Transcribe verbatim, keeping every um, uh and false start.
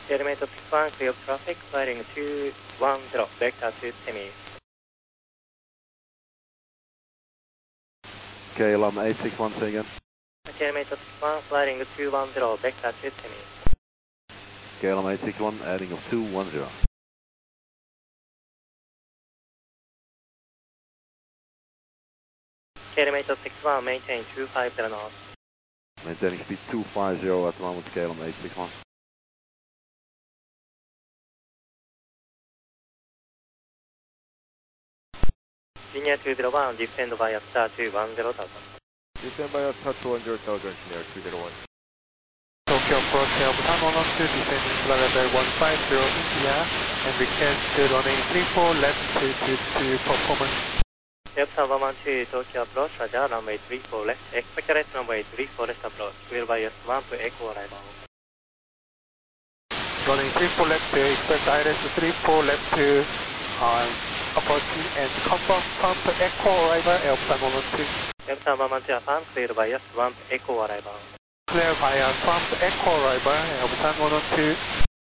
Tailmate six one, clear of traffic, flying two one zero, vector to Semi. K L M eight six one, say again. Tailmate six one, flying two one zero, vector to Semi. K L M eight six one, adding of two one zero. Tailmate six one, maintain two five zero knots. Maintaining speed two five zero at the moment, K L M eight six one. Linear two zero one, descend via star two one zero thousand. Descend via star two one zero thousand, engineer two zero one. Tokyo approach Alpha one one two, descending flight level one five zero India, and request to running three four left to to to performance. Alpha one one two, Tokyo approach, Roger, runway three four left, expect rest runway three four left approach, clear via swamp echo arrival. Running three four left to expect I R S three four left to uh, approach and confirm swamp echo arrival, Alpha one one two. Alpha one one two, affirm, clear via swamp echo arrival. Clear via swamp echo arrival, Alpha one one two.